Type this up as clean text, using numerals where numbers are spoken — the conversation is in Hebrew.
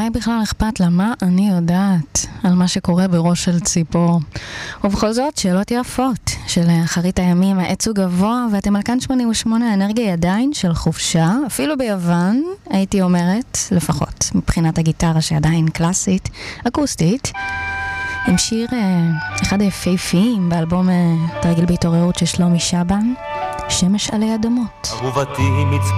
אולי בכלל אכפת לה, מה אני יודעת על מה שקורה בראש של ציפור. ובכל זאת, שאלות יפות של אחרית הימים, העץ הוא גבוה, ואתם על כאן 88, האנרגיה עדיין של חופשה, אפילו ביוון, הייתי אומרת, לפחות מבחינת הגיטרה שעדיין קלאסית, אקוסטית, עם שיר אחד היפהפיים באלבום תרגיל בהתעוררות של שלומי שבן, שמש עלי אדמות. אהובתי